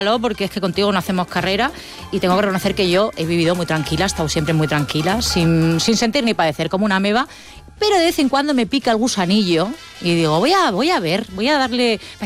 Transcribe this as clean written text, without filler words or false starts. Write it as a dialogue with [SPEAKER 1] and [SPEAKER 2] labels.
[SPEAKER 1] porque es que contigo no hacemos carrera y tengo que reconocer que yo he vivido muy tranquila, he estado siempre muy tranquila, sin sentir ni padecer, como una ameba, pero de vez en cuando me pica el gusanillo y digo, voy a ver, voy a darle...